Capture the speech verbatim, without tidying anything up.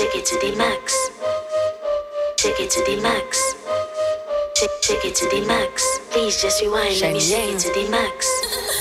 Shake it to the max. Shake it to the max. Shake, shake it to the max. Please just rewind. Let me shake it to the max.